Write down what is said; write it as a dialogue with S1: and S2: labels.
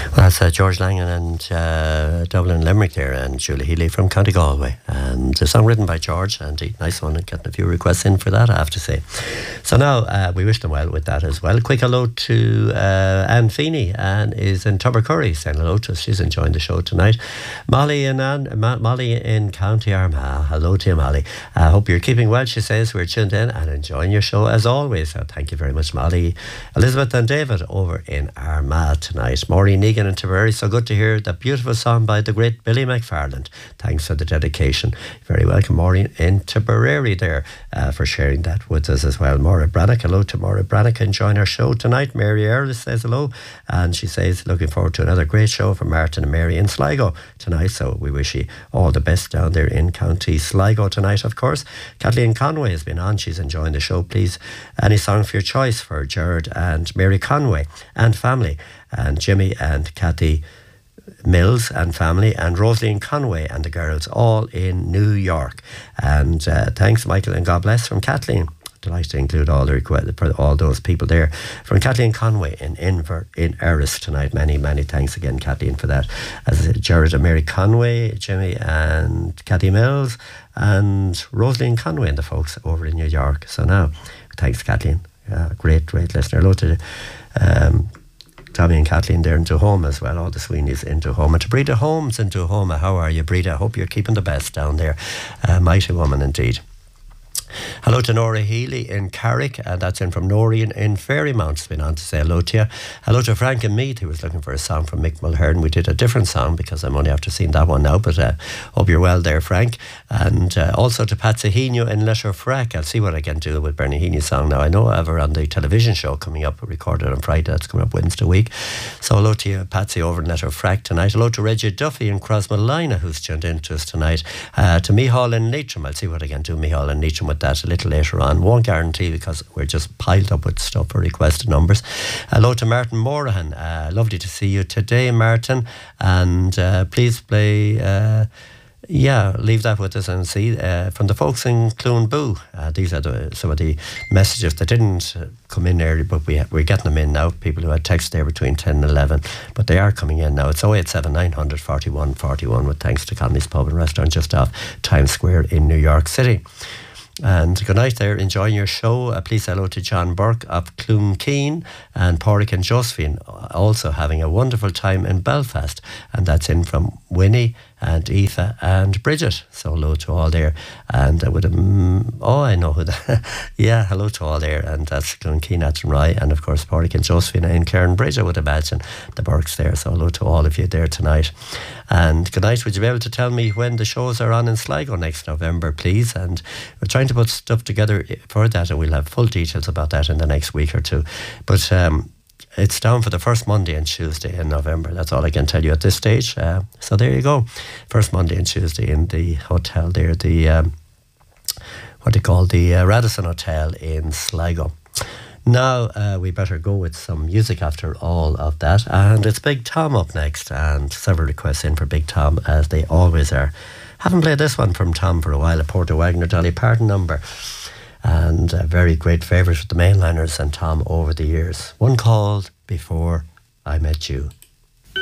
S1: Well, that's George Langan and Dublin Limerick there, and Julie Healy from County Galway. And a song written by George, and a nice one, and getting a few requests in for that, I have to say. So now we wish them well with that as well. Quick hello to Anne Feeney. Anne is in Tubbercurry, saying hello to us. She's enjoying the show tonight. Molly in County Armagh. Hello to you, Molly. I hope you're keeping well, she says. We're tuned in and enjoying your show as always. So thank you very much, Molly. Elizabeth and David over in Armagh tonight. Maureen Egan in Tipperary. So good to hear that beautiful song by the great Billy McFarland. Thanks for the dedication. Very welcome, Maureen in Tipperary there, for sharing that with us as well. Maura Brannock. Hello to Maura Brannock enjoying our show tonight. Mary Earle says hello, and she says looking forward to another great show from Martin and Mary in Sligo tonight. So we wish you all the best down there in County Sligo tonight, of course. Kathleen Conway has been on. She's enjoying the show. Please, any song for your choice for Gerard and Mary Conway and family, and Jimmy and Kathy Mills and family, and Rosaline Conway and the girls, all in New York. And thanks, Michael, and God bless from Kathleen. Delighted to include all the requests for all those people there. From Kathleen Conway in Inver in Erris tonight. Many, many thanks again, Kathleen, for that. As I said, Gerard and Mary Conway, Jimmy and Kathy Mills, and Rosaline Conway and the folks over in New York. So now, thanks, Kathleen. Great listener. Hello to Tommy and Kathleen there in Tuhoma as well, all the Sweeneys in Tuhoma. To Breda Holmes in Tuhoma, how are you, Breda? I hope you're keeping the best down there. Mighty woman indeed. Hello to Nora Healy in Carrick, and that's in from Noreen in Fairymount. It's been on to say hello to you. Hello to Frank and Meath, who was looking for a song from Mick Mulhern. We did a different song because I'm only after seeing that one now, but hope you're well there, Frank. And also to Patsy Heaney in Letterfrack. I'll see what I can do with Bernie Heaney's song now. I know I have her on the television show coming up, recorded on Friday. That's coming up Wednesday week. So hello to you, Patsy, over in Letterfrack tonight. Hello to Reggie Duffy in Crossmolina, who's tuned in to us tonight. To Micheál in Leitrim. I'll see what I can do, Micheál in Leitrim, with that a little later on. Won't guarantee because we're just piled up with stuff for requested numbers. Hello to Martin Morahan. Lovely to see you today, Martin. And please play, leave that with us and see. From the folks in Cloonboo. These are some of the messages that didn't come in early, but we're getting them in now. People who had text there between 10 and 11, but they are coming in now. It's 087 900 41 41 with thanks to Connolly's Pub and Restaurant just off Times Square in New York City. And good night there, enjoying your show. Please hello to John Burke of Cloonkeene, and Pádraig and Josephine also having a wonderful time in Belfast. And that's in from Winnie and Aoife and Bridget. So hello to all there. And with I know who that. Yeah, hello to all there. And that's Cloonkeene, Athenry, and of course Pádraig and Josephine in Cairnbridge, I would imagine, the Burkes there. So hello to all of you there tonight. And good night. Would you be able to tell me when the shows are on in Sligo next November, please? And we're trying to put stuff together for that, and we'll have full details about that in the next week or two. But it's down for the first Monday and Tuesday in November. That's all I can tell you at this stage. So there you go. First Monday and Tuesday in the hotel there, the Radisson Hotel in Sligo. Now we better go with some music after all of that, and it's Big Tom up next, and several requests in for Big Tom, as they always are. Haven't played this one from Tom for a while, a Porter Wagner Dolly Parton number, and a very great favourite with the Mainliners and Tom over the years. One called Before I Met You.